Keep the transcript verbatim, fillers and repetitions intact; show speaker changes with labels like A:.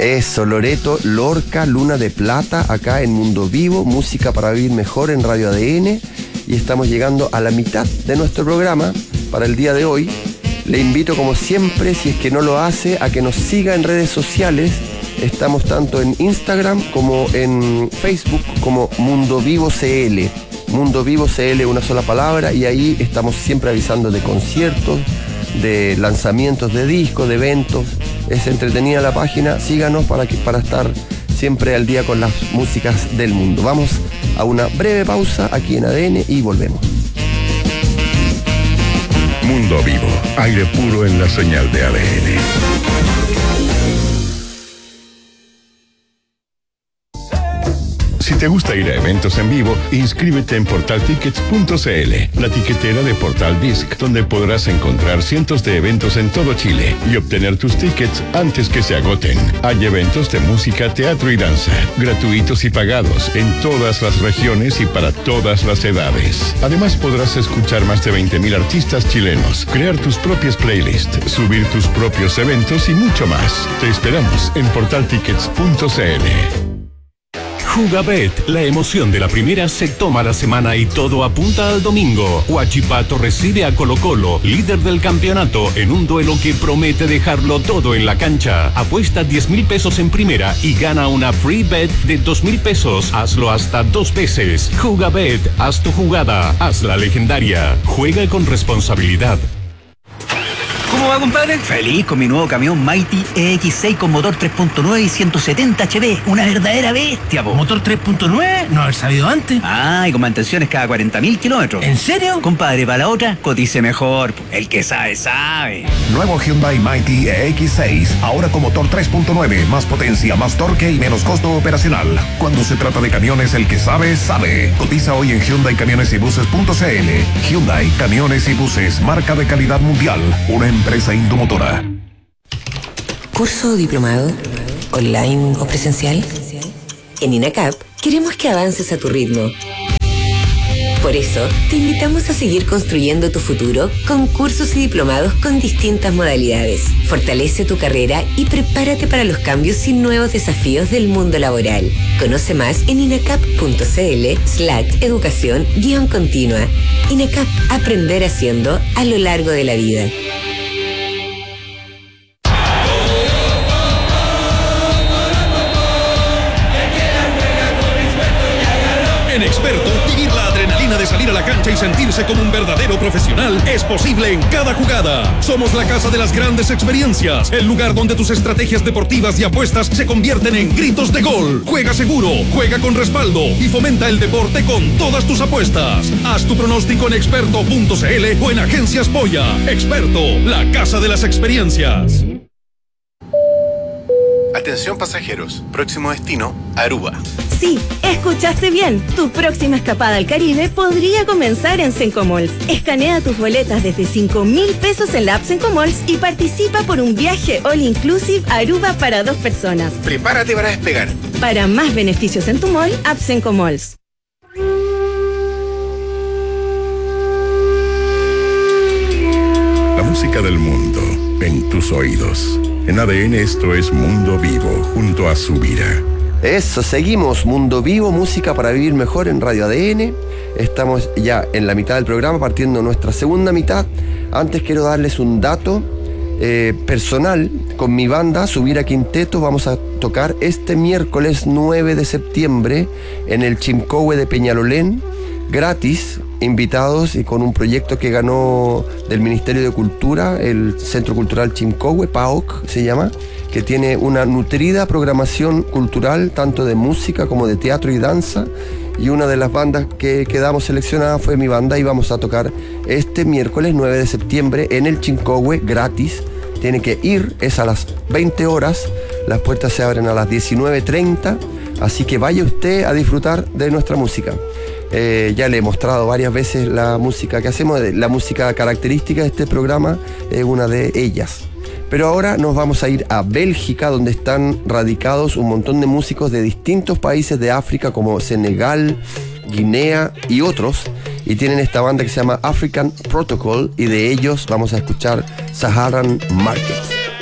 A: Eso, Loreto Lorca, Luna de Plata, acá en Mundo Vivo, música para vivir mejor en Radio A D N. Y estamos llegando a la mitad de nuestro programa para el día de hoy. Le invito, como siempre, si es que no lo hace, a que nos siga en redes sociales. Estamos tanto en Instagram como en Facebook como Mundo Vivo C L. Mundo Vivo C L, una sola palabra, y ahí estamos siempre avisando de conciertos, de lanzamientos de discos, de eventos. Es entretenida la página, síganos para, que, para estar siempre al día con las músicas del mundo. Vamos a una breve pausa aquí en A D N y volvemos.
B: Mundo Vivo, aire puro en la señal de A D N. Si te gusta ir a eventos en vivo, inscríbete en portal tickets punto c l, la tiquetera de Portal Disc, donde podrás encontrar cientos de eventos en todo Chile y obtener tus tickets antes que se agoten. Hay eventos de música, teatro y danza, gratuitos y pagados, en todas las regiones y para todas las edades. Además, podrás escuchar más de veinte mil artistas chilenos, crear tus propias playlists, subir tus propios eventos y mucho más. Te esperamos en portal tickets punto c l.
C: Jugabet, la emoción de la primera se toma la semana y todo apunta al domingo. Huachipato recibe a Colo Colo, líder del campeonato, en un duelo que promete dejarlo todo en la cancha. Apuesta diez mil pesos en primera y gana una free bet de dos mil pesos. Hazlo hasta dos veces. Jugabet, haz tu jugada, hazla legendaria. Juega con responsabilidad.
D: ¿Cómo va, compadre?
E: Feliz con mi nuevo camión Mighty E X seis con motor tres punto nueve y ciento setenta H P. Una verdadera bestia, po.
D: ¿Motor tres punto nueve? No haber sabido antes.
E: Ah, y con mantenciones cada cuarenta mil kilómetros.
D: ¿En serio?
E: Compadre, para la otra, cotice mejor. Po. El que sabe, sabe.
F: Nuevo Hyundai Mighty E X seis. Ahora con motor tres punto nueve. Más potencia, más torque y menos costo operacional. Cuando se trata de camiones, el que sabe, sabe. Cotiza hoy en Hyundai Camiones y Buses punto c l. Hyundai Camiones y Buses. Marca de calidad mundial. Una empresa Indomotora.
G: ¿Curso o diplomado? ¿Online o presencial? En INACAP queremos que avances a tu ritmo. Por eso, te invitamos a seguir construyendo tu futuro con cursos y diplomados con distintas modalidades. Fortalece tu carrera y prepárate para los cambios y nuevos desafíos del mundo laboral. Conoce más en inacap punto c l slash educación guión continua. INACAP, aprender haciendo a lo largo de la vida.
H: En Experto, vivir la adrenalina de salir a la cancha y sentirse como un verdadero profesional es posible en cada jugada. Somos la casa de las grandes experiencias, el lugar donde tus estrategias deportivas y apuestas se convierten en gritos de gol. Juega seguro, juega con respaldo y fomenta el deporte con todas tus apuestas. Haz tu pronóstico en experto punto c l o en Agencias Polla. Experto, la casa de las experiencias.
I: Atención pasajeros, próximo destino, Aruba.
J: Sí, escuchaste bien. Tu próxima escapada al Caribe podría comenzar en Sencomalls. Escanea tus boletas desde cinco mil pesos en la app Sencomalls y participa por un viaje all inclusive a Aruba para dos personas.
I: Prepárate para despegar.
J: Para más beneficios en tu mall, app Sencomalls.
B: La música del mundo en tus oídos. En A D N esto es Mundo Vivo, junto a Subira.
A: Eso, seguimos. Mundo Vivo, música para vivir mejor en Radio A D N. Estamos ya en la mitad del programa, partiendo nuestra segunda mitad. Antes quiero darles un dato eh, personal. Con mi banda, Subira Quinteto, vamos a tocar este miércoles nueve de septiembre en el Chimcowe de Peñalolén, gratis, invitados y con un proyecto que ganó del Ministerio de Cultura, el Centro Cultural Chimcowe, P A O C se llama, que tiene una nutrida programación cultural, tanto de música como de teatro y danza, y una de las bandas que quedamos seleccionadas fue mi banda, y vamos a tocar este miércoles nueve de septiembre en el Chimcowe, gratis. Tiene que ir, es a las veinte horas, las puertas se abren a las diecinueve treinta, así que vaya usted a disfrutar de nuestra música. Eh, ya le he mostrado varias veces la música que hacemos, la música característica de este programa es una de ellas. Pero ahora nos vamos a ir a Bélgica, donde están radicados un montón de músicos de distintos países de África, como Senegal, Guinea y otros, y tienen esta banda que se llama African Protocol, y de ellos vamos a escuchar Saharan Market.